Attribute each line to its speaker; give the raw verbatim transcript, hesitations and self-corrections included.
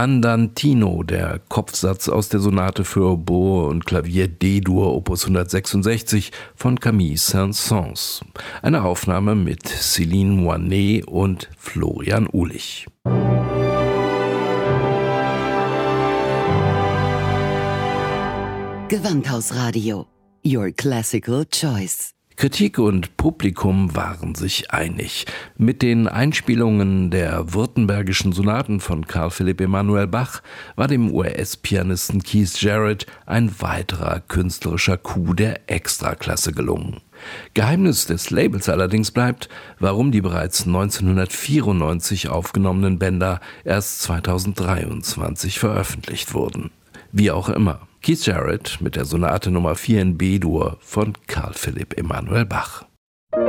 Speaker 1: Andantino, der Kopfsatz aus der Sonate für Oboe und Klavier D-Dur Opus hundertsechsundsechzig von Camille Saint-Saëns. Eine Aufnahme mit Céline Moinet und Florian Uhlich.
Speaker 2: Gewandhausradio. Your classical choice.
Speaker 1: Kritik und Publikum waren sich einig. Mit den Einspielungen der württembergischen Sonaten von Carl Philipp Emanuel Bach war dem U S-Pianisten Keith Jarrett ein weiterer künstlerischer Coup der Extraklasse gelungen. Geheimnis des Labels allerdings bleibt, warum die bereits neunzehnhundertvierundneunzig aufgenommenen Bänder erst zweitausenddreiundzwanzig veröffentlicht wurden. Wie auch immer. Keith Jarrett mit der Sonate Nummer vier in B-Dur von Carl Philipp Emanuel Bach.